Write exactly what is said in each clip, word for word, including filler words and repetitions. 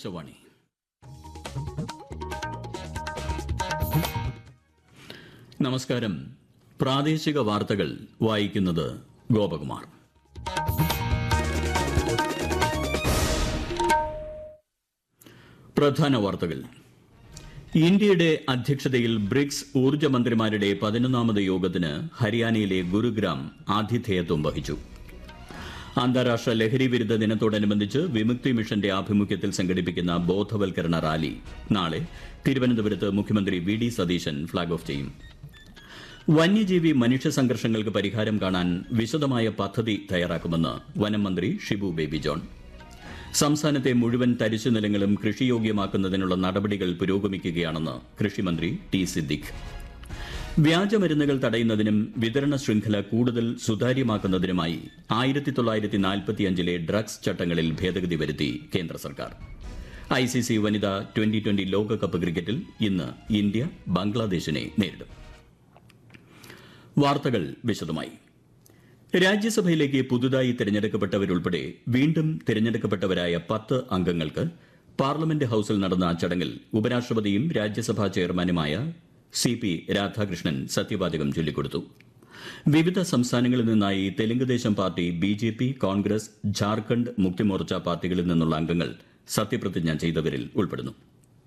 ആകാശവാണി. നമസ്കാരം. പ്രാദേശിക വാർത്തകൾ വായിക്കുന്നത് ഗോപകുമാർ. പ്രധാന വാർത്തകൾ. ഇന്ത്യയുടെ അധ്യക്ഷതയിൽ ബ്രിക്സ് ഊർജ്ജ മന്ത്രിമാരുടെ പതിനൊന്നാമത് യോഗത്തിന് ഹരിയാനയിലെ ഗുരുഗ്രാം ആതിഥേയത്വം വഹിച്ചു. അന്താരാഷ്ട്ര ലഹരി വിരുദ്ധ ദിനത്തോടനുബന്ധിച്ച് വിമുക്തി മിഷന്റെ ആഭിമുഖ്യത്തിൽ സംഘടിപ്പിക്കുന്ന ബോധവൽക്കരണ റാലി നാളെ തിരുവനന്തപുരത്ത് മുഖ്യമന്ത്രി V D Satheesan flag off ചെയ്യും. വന്യജീവി മനുഷ്യ സംഘർഷങ്ങൾക്ക് പരിഹാരം കാണാൻ വിശദമായ പദ്ധതി തയ്യാറാക്കുമെന്ന് വനം മന്ത്രി ഷിബു ബേബി ജോൺ. സംസ്ഥാനത്തെ മുഴുവൻ തരിശു നിലങ്ങളും കൃഷിയോഗ്യമാക്കുന്നതിനുള്ള നടപടികൾ പുരോഗമിക്കുകയാണെന്ന് കൃഷിമന്ത്രി ടി സിദ്ദിഖ്. വ്യാജമരുന്നുകൾ തടയുന്നതിനും വിതരണ ശൃംഖല കൂടുതൽ സുതാര്യമാക്കുന്നതിനുമായി ആയിരത്തി തൊള്ളായിരത്തി നാൽപ്പത്തിയഞ്ചിലെ ഡ്രഗ്സ് ചട്ടങ്ങളിൽ ഭേദഗതി വരുത്തി കേന്ദ്ര സർക്കാർ. ഐ സി സി വനിതാ ട്വന്റി ട്വന്റി ലോകകപ്പ് ക്രിക്കറ്റിൽ ഇന്ന് ഇന്ത്യ ബംഗ്ലാദേശിനെ നേരിടും. വാർത്തകൾ വിശദമായി. രാജ്യസഭയിലേക്ക് പുതുതായി തിരഞ്ഞെടുക്കപ്പെട്ടവരുൾപ്പെടെ വീണ്ടും തിരഞ്ഞെടുക്കപ്പെട്ടവരായ പത്ത് അംഗങ്ങൾക്ക് പാർലമെന്റ് ഹൌസിൽ നടന്ന ചടങ്ങിൽ ഉപരാഷ്ട്രപതിയും രാജ്യസഭാ ചെയർമാനുമായ സി പി രാധാകൃഷ്ണൻ സത്യവാചകം ചൊല്ലിക്കൊടുത്തു. വിവിധ സംസ്ഥാനങ്ങളിൽ നിന്നായി Telugu Desam party, B J P, Congress, Jharkhand Mukti Morcha പാർട്ടികളിൽ നിന്നുള്ള അംഗങ്ങൾ സത്യപ്രതിജ്ഞ ചെയ്തവരിൽ ഉൾപ്പെടുന്നു.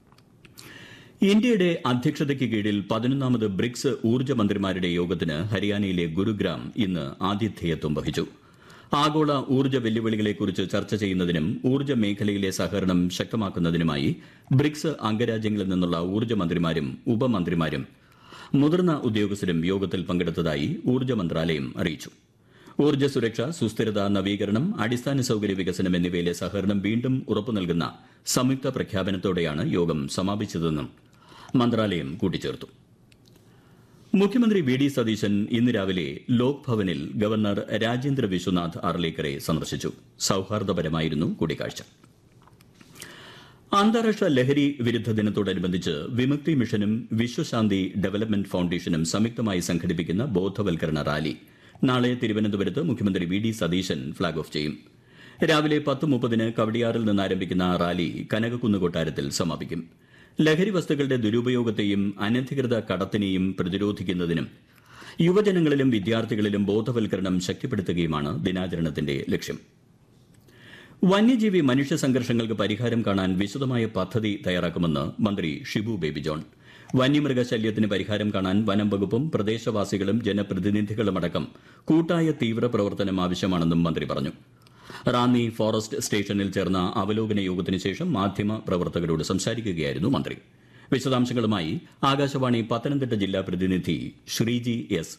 ഇന്ത്യയുടെ അധ്യക്ഷതയ്ക്ക് കീഴിൽ പതിനൊന്നാമത് ബ്രിക്സ് ഊർജ്ജ മന്ത്രിമാരുടെ യോഗത്തിന് ഹരിയാനയിലെ ഗുരുഗ്രാം ഇന്ന് ആതിഥേയത്വം വഹിച്ചു. ആഗോള ഊർജ്ജ വെല്ലുവിളികളെക്കുറിച്ച് ചർച്ച ചെയ്യുന്നതിനും ഊർജ്ജ മേഖലയിലെ സഹകരണം ശക്തമാക്കുന്നതിനുമായി ബ്രിക്സ് അംഗരാജ്യങ്ങളിൽ നിന്നുള്ള ഊർജ്ജ മന്ത്രിമാരും ഉപമന്ത്രിമാരും മുതിർന്ന ഉദ്യോഗസ്ഥരും യോഗത്തിൽ പങ്കെടുത്തതായി ഊർജ്ജ മന്ത്രാലയം അറിയിച്ചു. ഊർജ്ജ സുരക്ഷ, സുസ്ഥിരത, നവീകരണം, അടിസ്ഥാന സൌകര്യ വികസനം എന്നിവയിലെ സഹകരണം വീണ്ടും ഉറപ്പു നൽകുന്ന സംയുക്ത പ്രഖ്യാപനത്തോടെയാണ് യോഗം സമാപിച്ചതെന്നും മന്ത്രാലയം കൂട്ടിച്ചേർത്തു. മുഖ്യമന്ത്രി വി ഡി സതീശൻ ഇന്ന് രാവിലെ ലോക് ഭവനിൽ ഗവർണർ രാജേന്ദ്ര വിശ്വനാഥ് അർലേക്കറെ സന്ദർശിച്ചു. സൌഹാർദ്ദപരമായിരുന്നു കൂടിക്കാഴ്ച. അന്താരാഷ്ട്ര ലഹരി വിരുദ്ധ ദിനത്തോടനുബന്ധിച്ച് വിമുക്തി മിഷനും വിശ്വശാന്തി ഡെവലപ്മെന്റ് ഫൌണ്ടേഷനും സംയുക്തമായി സംഘടിപ്പിക്കുന്ന ബോധവൽക്കരണ റാലി നാളെ തിരുവനന്തപുരത്ത് മുഖ്യമന്ത്രി V D Satheesan flag off ചെയ്യും. രാവിലെ പത്ത് മുപ്പതിന് കവടിയാറിൽ നിന്ന് ആരംഭിക്കുന്ന റാലി കനകക്കുന്ന് കൊട്ടാരത്തിൽ സമാപിക്കും. ലഹരി വസ്തുക്കളുടെ ദുരുപയോഗത്തെയും അനധികൃത കടത്തിനെയും പ്രതിരോധിക്കുന്നതിനും യുവജനങ്ങളിലും വിദ്യാർത്ഥികളിലും ബോധവൽക്കരണം ശക്തിപ്പെടുത്തുകയുമാണ് ദിനാചരണത്തിന്റെ ലക്ഷ്യം. വന്യജീവി മനുഷ്യ സംഘർഷങ്ങൾക്ക് പരിഹാരം കാണാൻ വിശദമായ പദ്ധതി തയ്യാറാക്കുമെന്ന് മന്ത്രി ഷിബു ബേബി ജോൺ. വന്യമൃഗശല്യത്തിന് പരിഹാരം കാണാൻ വനം വകുപ്പും പ്രദേശവാസികളും ജനപ്രതിനിധികളുമടക്കം കൂട്ടായ തീവ്രപ്രവർത്തനം ആവശ്യമാണെന്നും മന്ത്രി പറഞ്ഞു. റാന്നി ഫോറസ്റ്റ് സ്റ്റേഷനിൽ ചേർന്ന അവലോകന യോഗത്തിന് ശേഷം മാധ്യമ പ്രവർത്തകരോട് സംസാരിക്കുകയായിരുന്നു മന്ത്രി. വിശദാംശങ്ങളുമായി ആകാശവാണി പത്തനംതിട്ട ജില്ലാ പ്രതിനിധി ശ്രീജി എസ്